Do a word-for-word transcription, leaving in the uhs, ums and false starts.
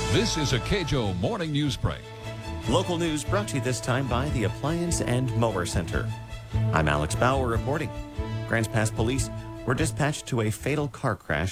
This is a K J O Morning News Break. Local news brought to you this time by the Appliance and Mower Center. I'm Alex Bauer reporting. Grants Pass police were dispatched to a fatal car crash